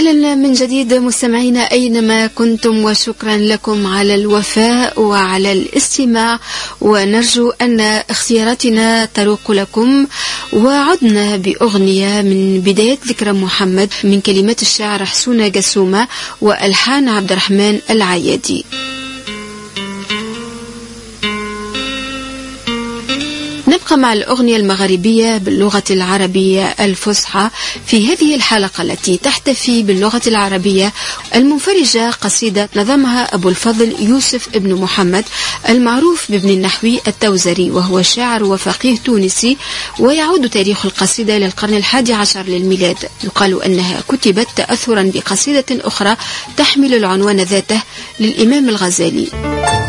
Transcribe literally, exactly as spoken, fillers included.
أهلا من جديد مستمعينا أينما كنتم، وشكرا لكم على الوفاء وعلى الاستماع، ونرجو أن اختياراتنا تروق لكم. وعدنا بأغنية من بداية ذكرى محمد من كلمات الشاعر حسونة قسومة وألحان عبد الرحمن العيادي. نبقى مع الأغنية المغربية باللغة العربية الفصحى في هذه الحلقة التي تحتفي باللغة العربية المنفرجة، قصيدة نظمها أبو الفضل يوسف ابن محمد المعروف بابن النحوي التوزري، وهو شاعر وفقيه تونسي، ويعود تاريخ القصيدة للقرن الحادي عشر للميلاد. يقال أنها كتبت تأثرا بقصيدة أخرى تحمل العنوان ذاته للإمام الغزالي.